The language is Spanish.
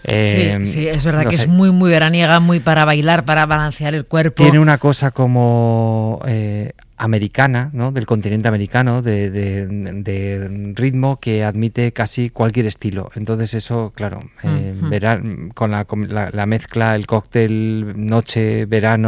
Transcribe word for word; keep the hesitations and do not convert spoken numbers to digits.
Eh, sí, sí, es verdad no que sé. es muy, muy veraniega, muy para bailar, para balancear el cuerpo. Tiene una cosa como eh, americana, ¿no? Del continente americano, de, de, de ritmo que admite casi cualquier estilo. Entonces eso, claro, eh, Uh-huh. verán, con, la, con la, la mezcla, el cóctel noche, verano,